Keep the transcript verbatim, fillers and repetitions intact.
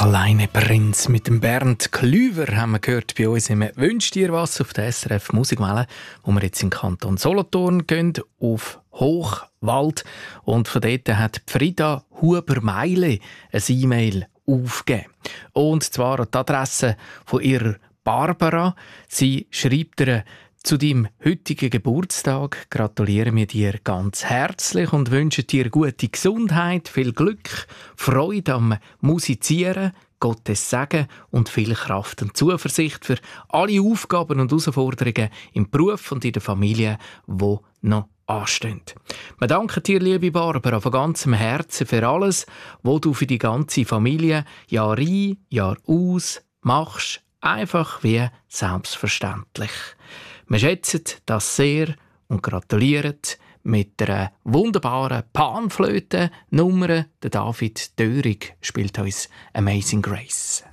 Kleine Prinz mit dem Bernd Klüver haben wir gehört bei uns im «Wünscht dir was» auf der S R F Musikwelle, wo wir jetzt in den Kanton Solothurn gehen, auf Hochwald. Und von dort hat Frida Huber-Meile ein E-Mail aufgegeben. Und zwar an die Adresse von ihrer Barbara. Sie schreibt ihr: Zu deinem heutigen Geburtstag gratulieren wir dir ganz herzlich und wünschen dir gute Gesundheit, viel Glück, Freude am Musizieren, Gottes Segen und viel Kraft und Zuversicht für alle Aufgaben und Herausforderungen im Beruf und in der Familie, die noch anstehen. Wir danken dir, liebe Barbara, von ganzem Herzen für alles, was du für die ganze Familie Jahr ein, Jahr aus machst, einfach wie selbstverständlich. Wir schätzen das sehr und gratulieren mit einer wunderbaren Panflöte-Nummer. Der David Dörig spielt uns «Amazing Grace».